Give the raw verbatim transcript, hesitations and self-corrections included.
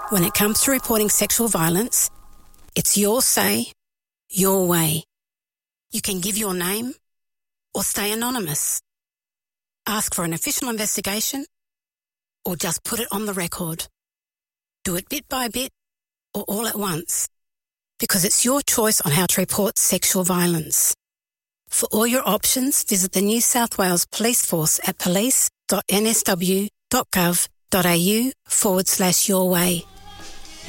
When it comes to reporting sexual violence, it's your say, your way. You can give your name or stay anonymous. Ask for an official investigation or just put it on the record. Do it bit by bit or all at once, because it's your choice on how to report sexual violence. For all your options, visit the New South Wales Police Force at police.nsw.gov.au forward slash your way.